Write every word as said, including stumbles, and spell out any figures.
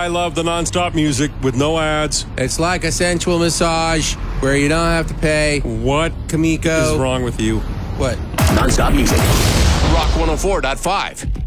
I love the nonstop music with no ads. It's like a sensual massage where you don't have to pay. What Kamiko is wrong with you? What? Nonstop music. Rock one oh four point five.